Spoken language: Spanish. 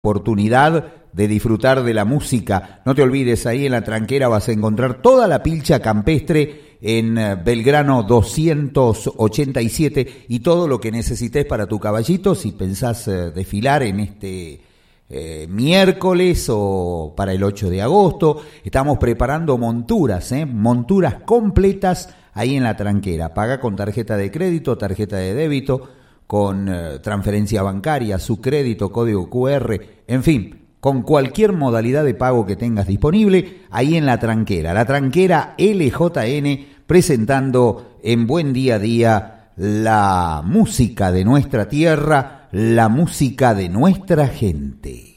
oportunidad de disfrutar de la música. No te olvides, ahí en La Tranquera vas a encontrar toda la pilcha campestre en Belgrano 287 y todo lo que necesites para tu caballito si pensás desfilar en este miércoles o para el 8 de agosto. Estamos preparando monturas completas ahí en La Tranquera. Paga con tarjeta de crédito, tarjeta de débito, con transferencia bancaria, su crédito, código QR, en fin, con cualquier modalidad de pago que tengas disponible, ahí en La Tranquera. La Tranquera LJN, presentando en Buen Día a Día la música de nuestra tierra, la música de nuestra gente.